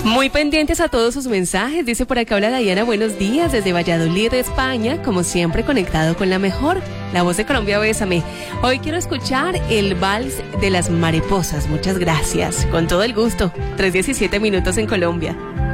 Muy pendientes a todos sus mensajes, dice por acá, hola Diana, buenos días, desde Valladolid, España, como siempre conectado con la mejor, la voz de Colombia, bésame. Hoy quiero escuchar el vals de las mariposas, muchas gracias, con todo el gusto, 3:17 en Colombia.